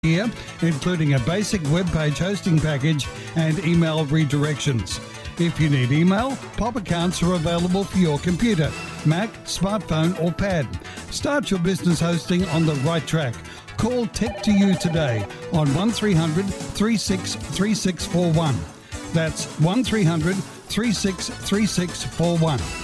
here, including a basic web page hosting package and email redirections. If you need email, POP accounts are available for your computer, Mac, smartphone or pad. Start your business hosting on the right track. Call Tech2U today on 1300 36 3641. That's 1300 36 3641.